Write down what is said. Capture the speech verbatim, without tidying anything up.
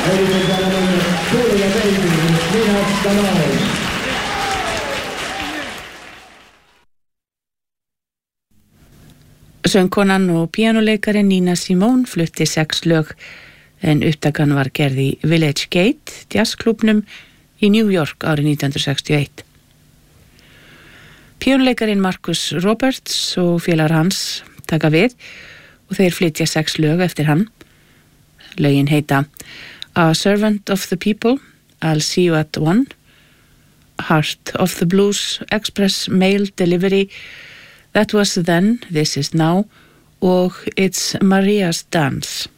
Ladies and gentlemen, truly amazing, Nina Simone. Söngkonan og píanóleikarin Nina Simone flutti sex lög en upptakan var gerð í Village Gate, jazzklúbnum í New York árið nítján hundruð sextíu og eitt. Píanóleikarin Marcus Roberts og félagar hans taka við og þeir flytja sex lög eftir hann. Lögin heita A Servant of the People, I'll See You at One, Heart of the Blues, Express Mail Delivery, That Was Then, This Is Now og It's Maria's Dance.